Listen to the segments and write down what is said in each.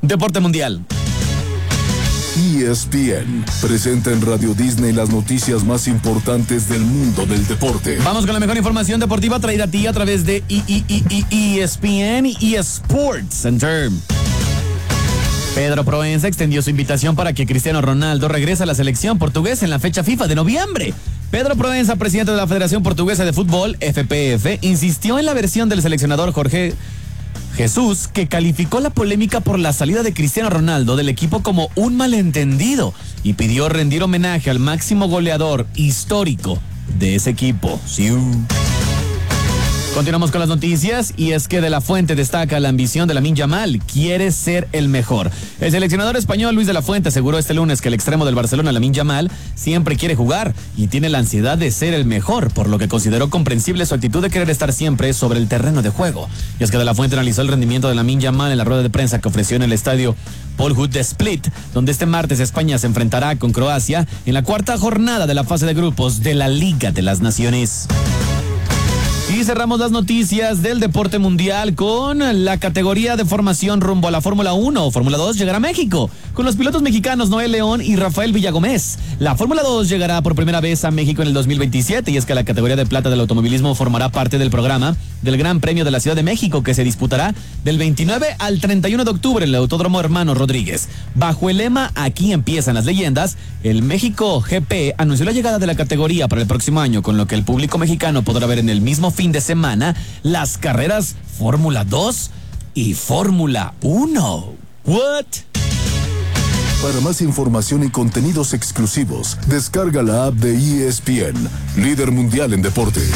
Deporte mundial. ESPN presenta en Radio Disney las noticias más importantes del mundo del deporte. Vamos con la mejor información deportiva traída a ti a través de ESPN y eSports Center. Pedro Proenza extendió su invitación para que Cristiano Ronaldo regrese a la selección portuguesa en la fecha FIFA de noviembre. Pedro Proenza, presidente de la Federación Portuguesa de Fútbol, FPF, insistió en la versión del seleccionador Jorge Jesús, que calificó la polémica por la salida de Cristiano Ronaldo del equipo como un malentendido y pidió rendir homenaje al máximo goleador histórico de ese equipo. Sí. Continuamos con las noticias y es que De La Fuente destaca la ambición de Lamine Yamal, quiere ser el mejor. El seleccionador español Luis De La Fuente aseguró este lunes que el extremo del Barcelona Lamine Yamal siempre quiere jugar y tiene la ansiedad de ser el mejor, por lo que consideró comprensible su actitud de querer estar siempre sobre el terreno de juego. Y es que De La Fuente analizó el rendimiento de Lamine Yamal en la rueda de prensa que ofreció en el estadio Paul Hood de Split, donde este martes España se enfrentará con Croacia en la cuarta jornada de la fase de grupos de la Liga de las Naciones. Y cerramos las noticias del deporte mundial con la categoría de formación rumbo a la Fórmula 1 o Fórmula 2 llegará a México, con los pilotos mexicanos Noel León y Rafael Villagómez. La Fórmula 2 llegará por primera vez a México en el 2027 y es que la categoría de plata del automovilismo formará parte del programa del Gran Premio de la Ciudad de México que se disputará del 29 al 31 de octubre en el Autódromo Hermanos Rodríguez. Bajo el lema Aquí empiezan las leyendas, el México GP anunció la llegada de la categoría para el próximo año, con lo que el público mexicano podrá ver en el mismo fin de semana las carreras Fórmula 2 y Fórmula 1. ¿What? Para más información y contenidos exclusivos, descarga la app de ESPN, líder mundial en deportes.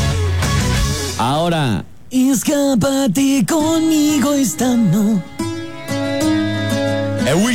Ahora, escápate conmigo esta noche.